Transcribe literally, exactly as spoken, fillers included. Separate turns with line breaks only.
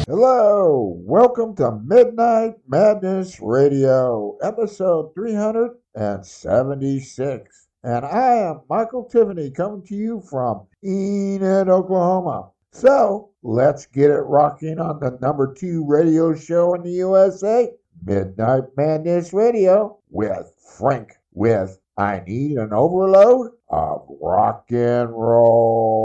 Hello, welcome to Midnight Madness Radio, episode three hundred seventy-six. And I am Michael Tiffany coming to you from Enid, Oklahoma. So let's get it rocking on the number two radio show in the U S A, Midnight Madness Radio, with Frank, with I Need an Overload of Rock and Roll.